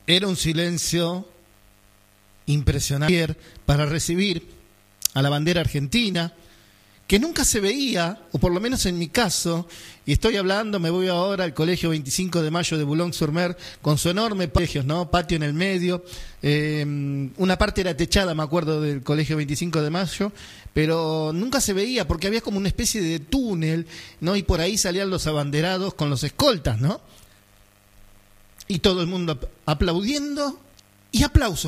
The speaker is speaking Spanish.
Era un silencio impresionante para recibir a la bandera argentina, que nunca se veía, o por lo menos en mi caso, y estoy hablando, me voy ahora al Colegio 25 de Mayo de Boulogne-sur-Mer, con su enorme patio, ¿no? Patio en el medio, una parte era techada, me acuerdo, del Colegio 25 de Mayo, pero nunca se veía porque había como una especie de túnel, ¿no? Y por ahí salían los abanderados con los escoltas, ¿no? Y todo el mundo aplaudiendo y aplausos.